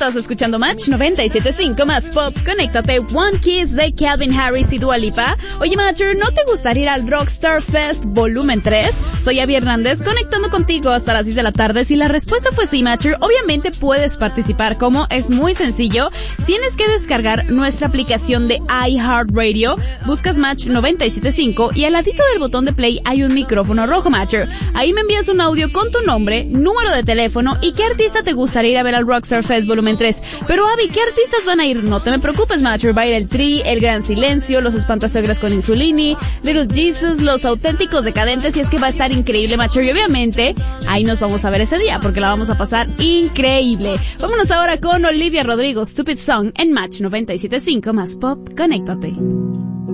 Estás escuchando Match 97.5 más pop. Conéctate. One Kiss de Calvin Harris y Dua Lipa. Oye, Matcher, ¿no te gustaría ir al Rockstar Fest Volumen 3? Soy Abby Hernández, conectando contigo hasta las 6 de la tarde. Si la respuesta fue sí, Matcher, obviamente puedes participar. ¿Cómo? Es muy sencillo. Tienes que descargar nuestra aplicación de iHeartRadio. Buscas Match 97.5 y al ladito del botón de play hay un micrófono rojo, Matcher. Ahí me envías un audio con tu nombre, número de teléfono y qué artista te gustaría ir a ver al Rockstar Fest Volumen 3. Pero Abby, ¿qué artistas van a ir? No te me preocupes, Matcher. Va a ir el Tri, El Gran Silencio, Los Espantasuegras con Insulini, Little Jesus, Los Auténticos Decadentes, y es que va a estar increíble, Matcher. Y obviamente ahí nos vamos a ver ese día porque la vamos a pasar increíble. Vámonos ahora con Olivia Rodrigo, Stupid Song en Match 97.5 más pop. Conéctate.